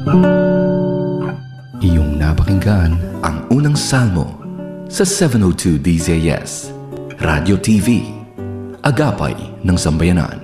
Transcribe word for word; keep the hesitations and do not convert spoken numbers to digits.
Iyong napakinggan ang unang salmo sa seven oh two D Z S, Radio T V, Agapay ng Sambayanan.